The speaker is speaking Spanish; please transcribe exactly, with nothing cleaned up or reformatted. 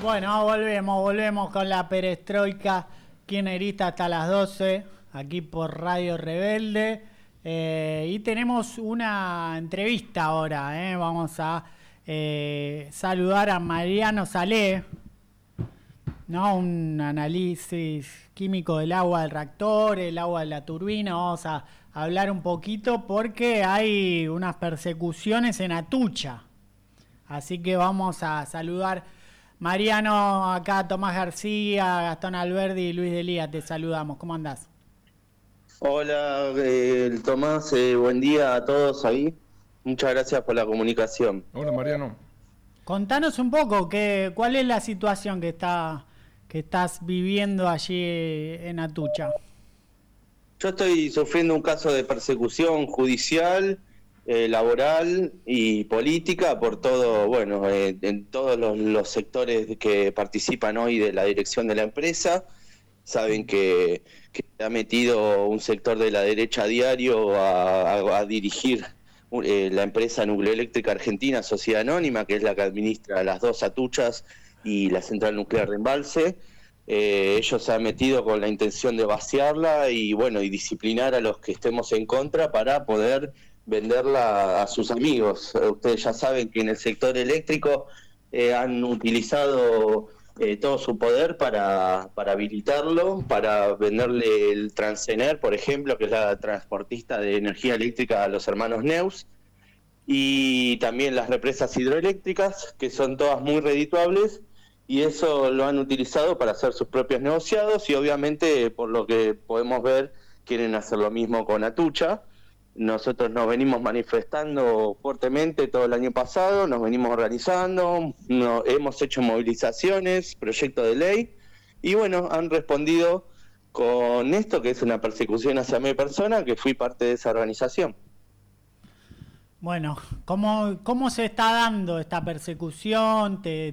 Bueno, volvemos, volvemos con la perestroika kirchnerista hasta las doce, aquí por Radio Rebelde. Eh, y tenemos una entrevista ahora, ¿eh? Vamos a eh, saludar a Mariano Salé, ¿no? Un análisis químico del agua del reactor, el agua de la turbina. Vamos a hablar un poquito porque hay unas persecuciones en Atucha. Así que vamos a saludar. Mariano, acá Tomás García, Gastón Alberdi y Luis Delía, te saludamos. ¿Cómo andás? Hola, eh, Tomás, eh, buen día a todos ahí. Muchas gracias por la comunicación. Hola, Mariano. Contanos un poco, que, ¿cuál es la situación que, está, que estás viviendo allí en Atucha? Yo estoy sufriendo un caso de persecución judicial, eh, laboral y política por todo, bueno, eh, en todos los, los sectores que participan hoy de la dirección de la empresa. Saben que, que ha metido un sector de la derecha a diario a, a, a dirigir eh, la empresa Nucleoeléctrica Argentina, Sociedad Anónima, que es la que administra las dos Atuchas y la central nuclear de Embalse. Eh, ellos se han metido con la intención de vaciarla y bueno y disciplinar a los que estemos en contra para poder venderla a sus amigos. Ustedes ya saben que en el sector eléctrico eh, han utilizado eh, todo su poder para, para habilitarlo, para venderle el Transener, por ejemplo, que es la transportista de energía eléctrica a los hermanos Neus, y también las represas hidroeléctricas, que son todas muy redituables, y eso lo han utilizado para hacer sus propios negociados, y obviamente, por lo que podemos ver, quieren hacer lo mismo con Atucha. Nosotros nos venimos manifestando fuertemente todo el año pasado, nos venimos organizando, no, hemos hecho movilizaciones, proyectos de ley, y bueno, han respondido con esto, que es una persecución hacia mi persona, que fui parte de esa organización. Bueno, ¿cómo, cómo se está dando esta persecución? ¿Te,